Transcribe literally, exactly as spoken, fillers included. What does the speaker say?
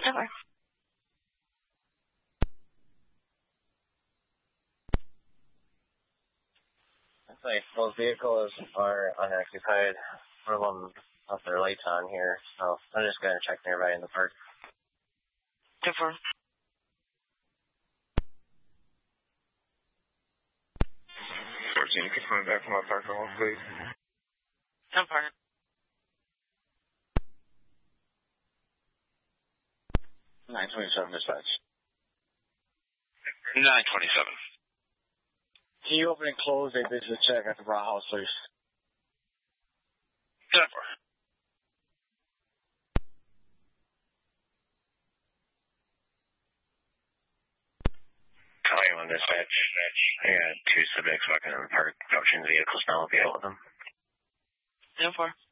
Never. Looks like both vehicles are unoccupied. One of them left their lights on here, so I'm just going to check nearby in the park. Never. fourteen, you can find back from my parking lot, please. ten four. nine twenty-seven dispatch. nine twenty-seven. Can you open and close a business check at the Raw House, please? ten four. Calling on dispatch. I got two subjects walking in the park, approaching the vehicles now. I'll be out with them. ten four.